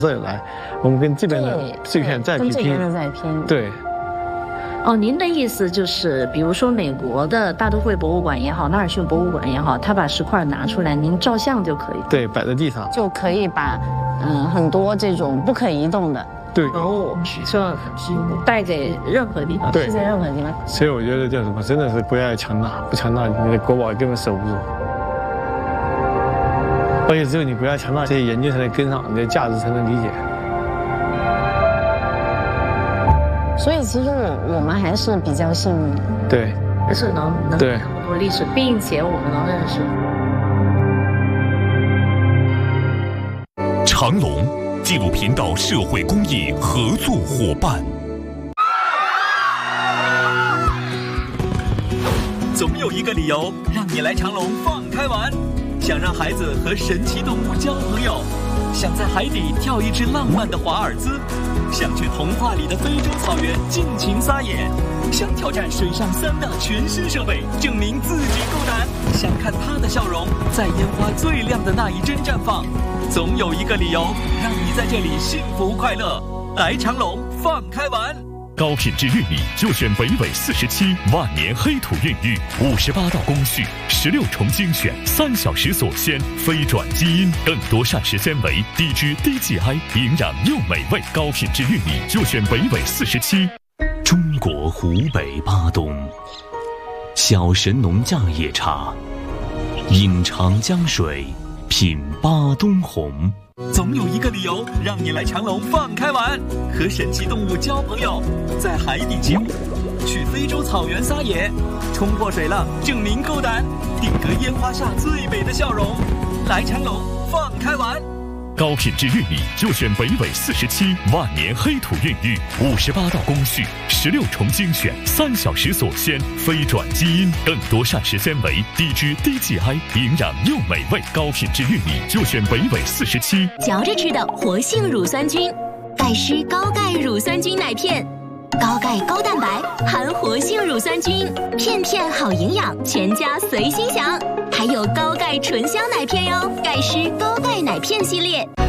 这里来，我们跟这边的碎片再比拼， 跟这边的再拼。 对。 哦，您的意思就是，比如说美国的大都会博物馆也好，纳尔逊博物馆也好，他把石块拿出来，您照相就可以。 对，摆在地上就可以把很多这种不可移动的。 对。 哦，说带给任何地方， 对， 世界任何地方。 所以我觉得叫什么，真的是不要强大，不强大你的国宝根本守不住。而且只有你不要强大，这些研究才能跟上，你的价值才能理解。 所以其实我们还是比较幸运。 对， 还是能对那么多历史，并且我们能认识。 长隆纪录频道社会公益合作伙伴。 总有一个理由让你来长隆放开玩，想让孩子和神奇动物交朋友，想在海底跳一支浪漫的华尔兹，想去童话里的非洲草原尽情撒野，想挑战水上3大全新设备，证明自己够胆，想看他的笑容在烟花最亮的那一帧绽放，总有一个理由让你在这里幸福快乐。来长隆放开玩。 高品质玉米就选北纬47万年黑土孕育，58道工序，16重精选，3小时锁鲜，非转基因，更多膳食纤维，低脂低 GI， 营养又美味。高品质玉米就选北纬47。中国湖北巴东，小神农架野茶，饮长江水，品巴东红。 总有一个理由让你来长隆放开玩，和神奇动物交朋友，在海底起舞，去非洲草原撒野，冲破水浪证明够胆，定格烟花下最美的笑容。来长隆放开玩。 高品质玉米就选北纬47万年黑土孕育，58道工序，16重精选，3小时锁鲜，非转基因，更多膳食纤维，低脂低 GI， 营养又美味。高品质玉米就选北纬47。 嚼着吃的活性乳酸菌，钙湿高钙乳酸菌奶片，高钙高蛋白，含活性乳酸菌，片片好营养，全家随心享。还有高钙醇香奶片哟，钙湿高钙奶片系列。